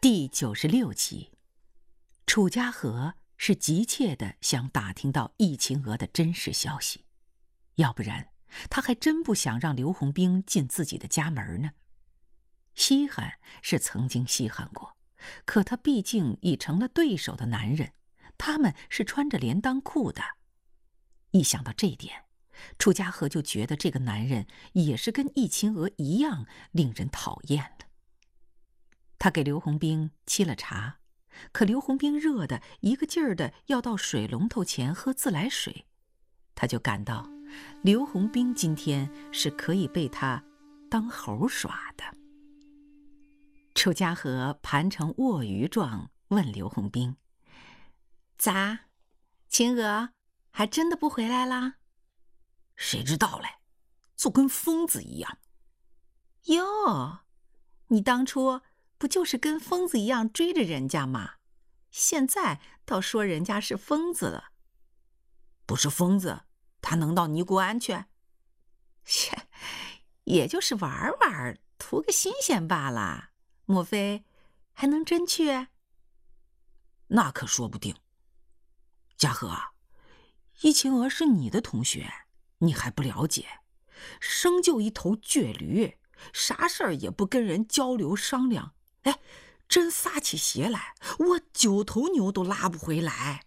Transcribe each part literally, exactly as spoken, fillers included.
第九十六集，楚家和是急切地想打听到易秦娥的真实消息，要不然他还真不想让刘洪兵进自己的家门呢。稀罕是曾经稀罕过，可他毕竟已成了对手的男人，他们是穿着连裆裤的。一想到这点，楚家和就觉得这个男人也是跟易秦娥一样令人讨厌了。他给刘洪兵沏了茶，可刘洪兵热得一个劲儿的要到水龙头前喝自来水，他就感到刘洪兵今天是可以被他当猴耍的。楚家和盘成卧鱼状问刘洪兵：“咋，秦娥还真的不回来啦？”“ 谁知道嘞，就跟疯子一样。”“ 哟，你当初不就是跟疯子一样追着人家吗？现在倒说人家是疯子了。”“ 不是疯子，他能到尼姑庵去？”“ 切，也就是玩玩，图个新鲜罢了。莫非还能真去？”“ 那可说不定。嘉禾，易秦娥是你的同学，你还不了解，生就一头倔驴，啥事儿也不跟人交流商量。哎，真撒起邪来，我九头牛都拉不回来。”“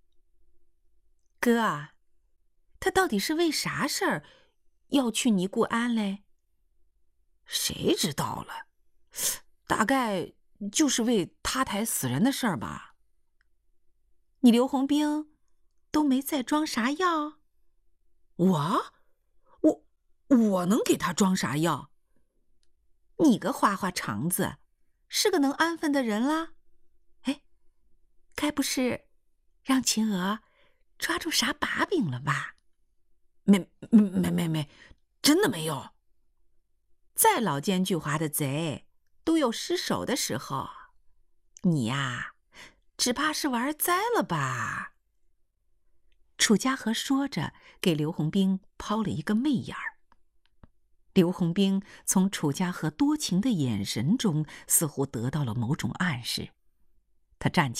哥，他到底是为啥事儿要去尼姑庵嘞？”“ 谁知道了，大概就是为他台死人的事儿吧。”“ 你刘洪兵都没再装啥药？”“ 我我我能给他装啥药？”“ 你个花花肠子，是个能安分的人啦。哎，该不是让秦娥抓住啥把柄了吧？”“ 没没没没，真的没有。 再老奸巨猾的贼都有失手的时候，你呀，只怕是玩栽了吧？”楚家和说着，给刘洪兵抛了一个媚眼儿。刘洪兵从楚家和多情的眼神中似乎得到了某种暗示，他站起